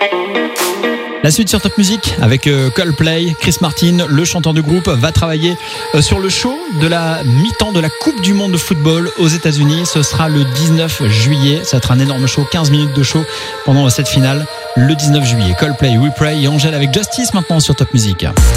La suite sur Top Music avec Coldplay. Chris Martin, le chanteur du groupe, va travailler sur le show de la mi-temps de la Coupe du Monde de football aux États-Unis. Ce sera le 19 juillet. Ça va être un énorme show, 15 minutes de show pendant cette finale le 19 juillet. Coldplay, We Pray et Angèle avec Justice maintenant sur Top Music.